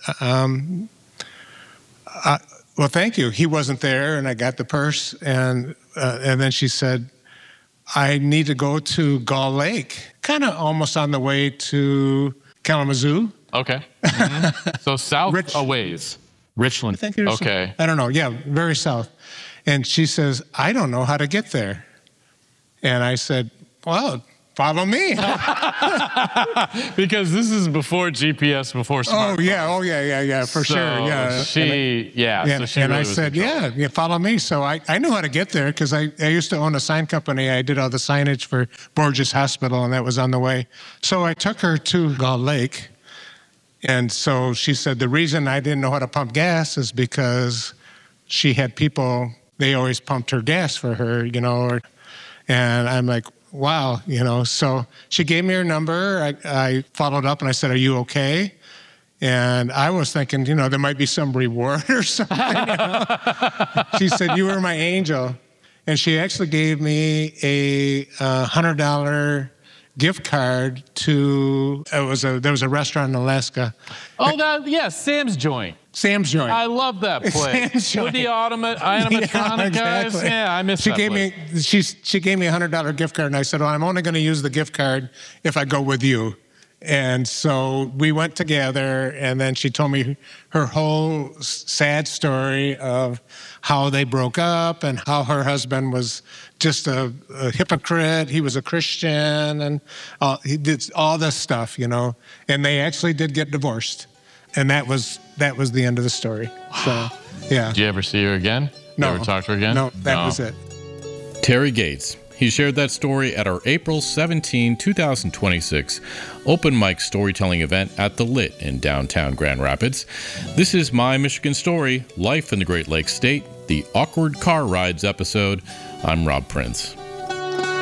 well, thank you. He wasn't there, and I got the purse, and then she said, I need to go to Gull Lake, kind of almost on the way to Kalamazoo. Okay. Mm-hmm. So south a ways. Richland. I think it was, okay. I don't know. Yeah, very south. And she says, I don't know how to get there. And I said, well, follow me. Because this is before GPS, before smartphones. Oh yeah, for sure. Yeah. So she really I said, yeah, follow me. So I knew how to get there because I used to own a sign company. I did all the signage for Borges Hospital, and that was on the way. So I took her to Gull Lake. And so she said the reason I didn't know how to pump gas is because she had people, they always pumped her gas for her, and I'm like, wow, So she gave me her number. I followed up and I said, are you okay? And I was thinking, there might be some reward or something. She said, you were my angel. And she actually gave me a $100 gift card to, there was a restaurant in Alaska. Oh, Sam's Joint. Sam's Joint. I love that place. With the animatronic guys. Yeah, I miss that place. She gave me a $100 gift card, and I said, well, I'm only going to use the gift card if I go with you. And so we went together, and then she told me her whole sad story of how they broke up and how her husband was just a hypocrite. He was a Christian, and he did all this stuff, And they actually did get divorced, and that was the end of the story. Wow. So, yeah. Did you ever see her again? No. You ever talk to her again? No, that was it. Terry Gates. He shared that story at our April 17, 2026 open mic storytelling event at The Lit in downtown Grand Rapids. This is My Michigan Story, Life in the Great Lakes State, the Awkward Car Rides episode. I'm Rob Prince.